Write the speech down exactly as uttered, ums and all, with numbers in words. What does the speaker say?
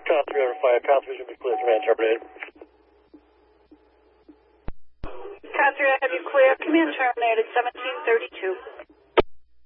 Con three over five, Con three is going to be clear, command terminated. Con three, I have you clear, command terminated, seventeen thirty-two.